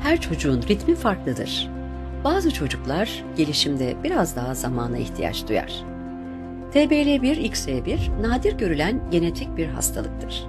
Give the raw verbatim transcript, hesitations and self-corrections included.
Her çocuğun ritmi farklıdır. Bazı çocuklar gelişimde biraz daha zamana ihtiyaç duyar. T B L bir X R bir nadir görülen genetik bir hastalıktır.